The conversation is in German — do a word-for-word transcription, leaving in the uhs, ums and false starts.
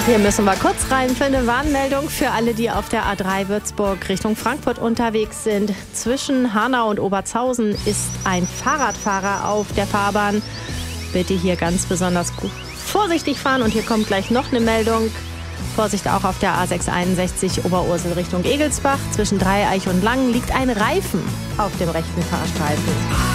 Hier müssen wir kurz rein für eine Warnmeldung für alle, die auf der A drei Würzburg Richtung Frankfurt unterwegs sind. Zwischen Hanau und Obertshausen ist ein Fahrradfahrer auf der Fahrbahn. Bitte hier ganz besonders gut vorsichtig fahren. Und hier kommt gleich noch eine Meldung. Vorsicht auch auf der A sechshunderteinundsechzig Oberursel Richtung Egelsbach. Zwischen Dreieich und Langen liegt ein Reifen auf dem rechten Fahrstreifen.